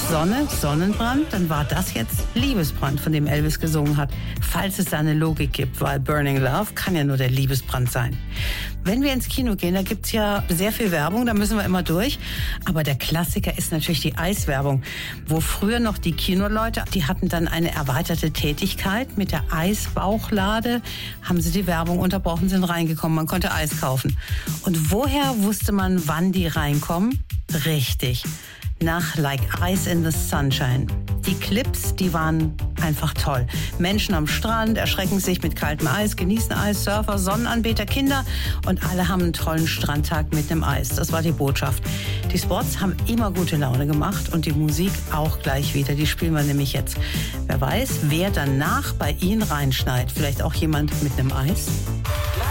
Sonne, Sonnenbrand, dann war das jetzt Liebesbrand, von dem Elvis gesungen hat. Falls es da eine Logik gibt, weil Burning Love kann ja nur der Liebesbrand sein. Wenn wir ins Kino gehen, da gibt's ja sehr viel Werbung, da müssen wir immer durch. Aber der Klassiker ist natürlich die Eiswerbung, wo früher noch die Kinoleute, die hatten dann eine erweiterte Tätigkeit. Mit der Eisbauchlade haben sie die Werbung unterbrochen, sind reingekommen, man konnte Eis kaufen. Und woher wusste man, wann die reinkommen? Richtig, nach Like Ice in the Sunshine. Die Clips, die waren einfach toll. Menschen am Strand erschrecken sich mit kaltem Eis, genießen Eis, Surfer, Sonnenanbeter, Kinder und alle haben einen tollen Strandtag mit dem Eis. Das war die Botschaft. Die Spots haben immer gute Laune gemacht und die Musik auch gleich wieder. Die spielen wir nämlich jetzt. Wer weiß, wer danach bei Ihnen reinschneit. Vielleicht auch jemand mit einem Eis?